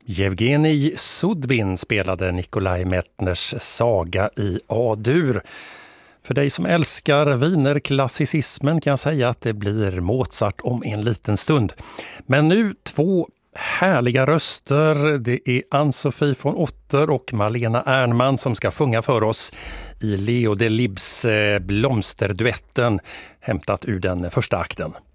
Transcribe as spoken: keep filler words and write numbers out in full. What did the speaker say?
Jevgenij Sudbin spelade Nikolaj Metners saga i A-dur. För dig som älskar wienerklassicismen kan jag säga att det blir Mozart om en liten stund. Men nu två härliga röster. Det är Ann-Sofie von Otter och Malena Ernman som ska sjunga för oss i Leo Delibes Blomsterduetten, hämtat ur den första akten.